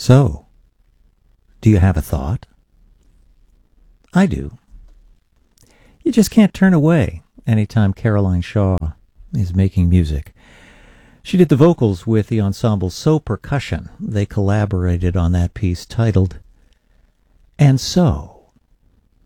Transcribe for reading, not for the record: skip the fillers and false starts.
So, do you have a thought? I do. You just can't turn away anytime Caroline Shaw is making music. She did the vocals with the ensemble So Percussion. They collaborated on that piece titled And So.